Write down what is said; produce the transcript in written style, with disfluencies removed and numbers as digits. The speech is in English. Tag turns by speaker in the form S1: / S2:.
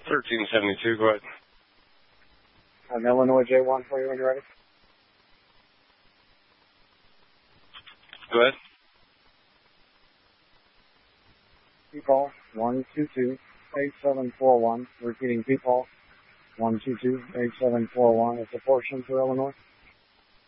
S1: 1372, go ahead.
S2: Illinois J1 for you when you're ready.
S1: Go ahead.
S2: P-call 122-8741. Repeating P-call 122-8741. It's a portion for Illinois.